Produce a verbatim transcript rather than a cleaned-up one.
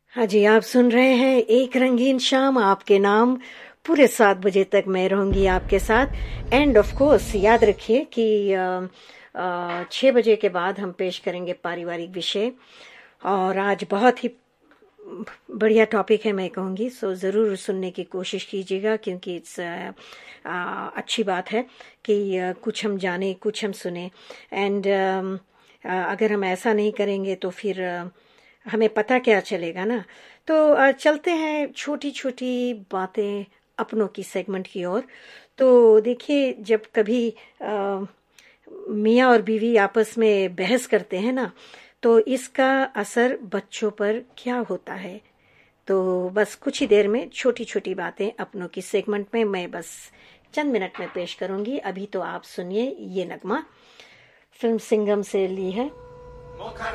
हाँ जी, आप सुन रहे हैं एक रंगीन शाम आपके नाम। पूरे सात बजे तक मैं रहूंगी आपके साथ। एंड ऑफ कोर्स याद रखिए कि अ, अ, छः बजे के बाद हम पेश करेंगे पारिवारिक विषय। और आज बहुत ही बढ़िया टॉपिक है मैं कहूँगी, सो ज़रूर सुनने की कोशिश कीजिएगा, क्योंकि इट्स अच्छी बात है कि अ, कुछ हम जाने कुछ हम सुने। एंड अगर हम ऐसा नहीं करेंगे तो फिर अ, हमें पता क्या चलेगा ना। तो अ, चलते हैं छोटी छोटी बातें अपनों की सेगमेंट की ओर। तो देखिए, जब कभी अ, मियाँ और बीवी आपस में बहस करते हैं ना, तो इसका असर बच्चों पर क्या होता है। तो बस कुछ ही देर में छोटी छोटी बातें अपनों की सेगमेंट में मैं बस चंद मिनट में पेश करूंगी। अभी तो आप सुनिए ये नगमा, फिल्म सिंघम से ली है।